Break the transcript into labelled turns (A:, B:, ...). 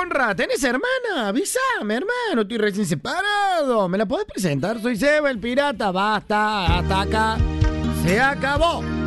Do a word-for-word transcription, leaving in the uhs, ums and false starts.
A: honra. ¿Tenés hermana? Avísame, hermano. Estoy recién separado. ¿Me la podés presentar? Soy Seba, el pirata. Basta, hasta acá. Se acabó.